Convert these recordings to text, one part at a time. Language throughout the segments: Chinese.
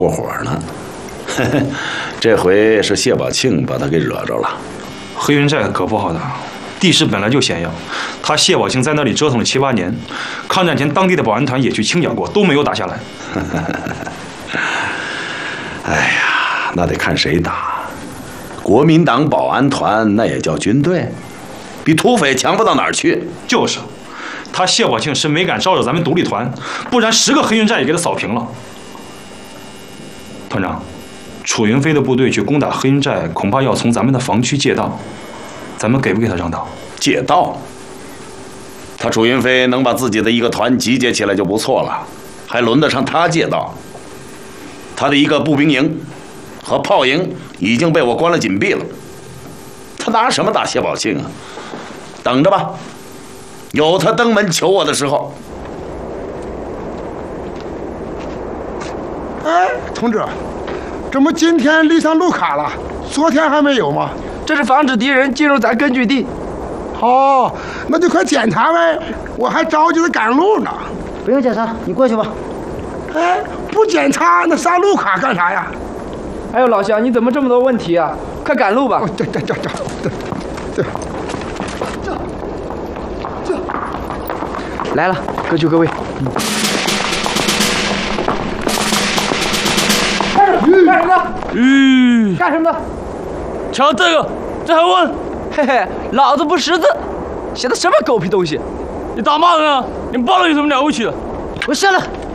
过火呢。这回是谢宝庆把他给惹着了。 黑云寨可不好打，地势本来就险要，他谢宝庆在那里折腾了7、8年，抗战前当地的保安团也去清剿过，都没有打下来。 哎呀，那得看谁打。国民党保安团那也叫军队，比土匪强不到哪儿去。 就是，他谢宝庆是没敢招惹咱们独立团，不然10个黑云寨也给他扫平了。团长，楚云飞的部队去攻打黑云寨，恐怕要从咱们的防区借道，咱们给不给他让道？ 借道？他楚云飞能把自己的一个团集结起来就不错了，还轮得上他借道？他的一个步兵营和炮营已经被我关了紧闭了，他拿什么打谢宝庆啊？等着吧，有他登门求我的时候。 哎，同志，怎么今天立上路卡了？昨天还没有吗？ 这是防止敌人进入咱根据地。 哦，那就快检查呗，我还着急着赶路呢。 不用检查，你过去吧。 哎，不检查那上路卡干啥呀？ 哎呦，老乡，你怎么这么多问题啊？快赶路吧！ 哦，这。 来了，各就各位。干什么？干什么？ 瞧这个，这还问？ 嘿嘿，老子不识字，写的什么狗屁东西？ 你打骂人啊？你报了有什么了不起的？ 我下来。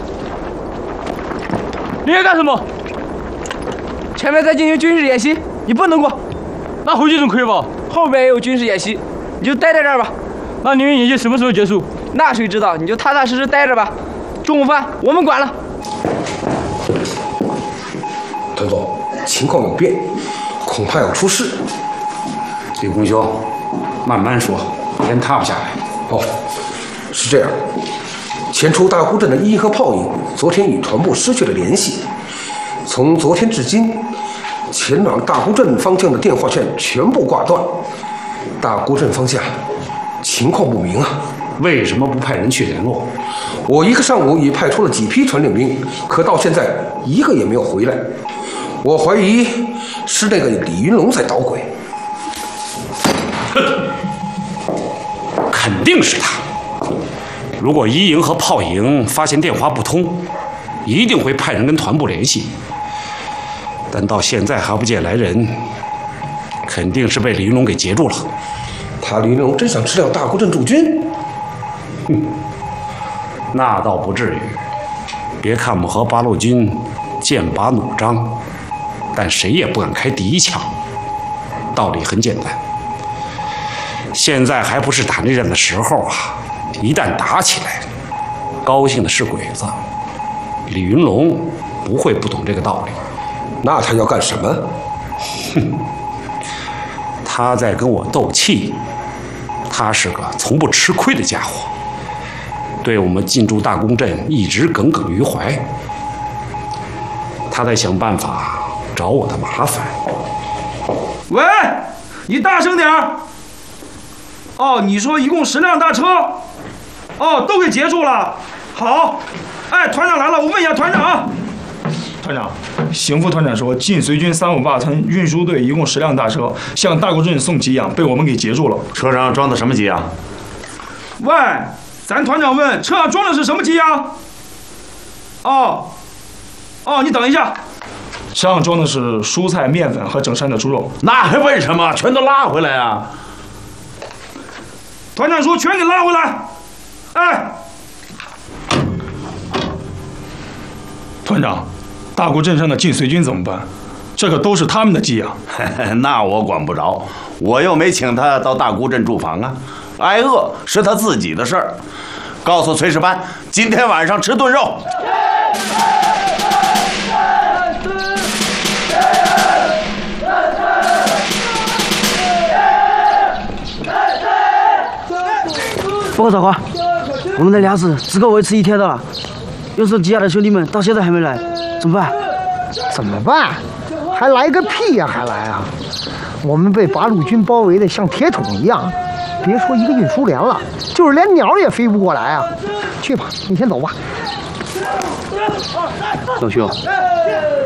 你在干什么？ 前面在进行军事演习，你不能过。 那回去总可以吧？ 后边也有军事演习，你就待在这儿吧。 那你们演习什么时候结束？ 那谁知道？你就踏踏实实待着吧。中午饭我们管了。 团总，情况有变，恐怕要出事。 李公兄，慢慢说，先踏不下来。 哦，是这样，前出大沽镇的一和炮营昨天与团部失去了联系，从昨天至今，前往大沽镇方向的电话线全部挂断，大沽镇方向情况不明啊。 为什么不派人去联络？ 我一个上午已派出了几批传令兵，可到现在一个也没有回来。我怀疑是那个李云龙在捣鬼。 肯定是他。如果一营和炮营发现电话不通，一定会派人跟团部联系。但到现在还不见来人，肯定是被李云龙给截住了。 他李云龙真想吃掉大沽镇驻军？ 哼，那倒不至于。别看我们和八路军剑拔弩张，但谁也不敢开第一枪。道理很简单，现在还不是打内战的时候啊！一旦打起来，高兴的是鬼子。李云龙不会不懂这个道理。 那他要干什么？ 哼，他在跟我斗气。他是个从不吃亏的家伙，对我们进驻大沽镇一直耿耿于怀。他在想办法找我的麻烦。 喂，你大声点儿！哦，你说一共10辆大车？哦，都给截住了。好，哎，团长来了，我问一下团长啊。团长，邢副团长说，晋绥军358村运输队一共10辆大车向大沽镇送给养，被我们给截住了。 车上装的什么给养？ 喂，咱团长问，车上装的是什么给养？哦，你等一下，车上装的是蔬菜、面粉和整山的猪肉。 那还问什么？全都拉回来啊！ 团长说全给拉回来。哎，团长。大沽镇上的晋绥军怎么办？这可都是他们的给养。 那我管不着，我又没请他到大沽镇驻防啊。挨饿是他自己的事儿。告诉炊事班，今天晚上吃炖肉。 报告长官，我们的粮食只够维持1天的了。要是给养的兄弟们到现在还没来，怎么办？ 怎么办？还来个屁呀！还来啊！我们被八路军包围的像铁桶一样，别说一个运输连了，就是连鸟也飞不过来啊！去吧，你先走吧。 老兄，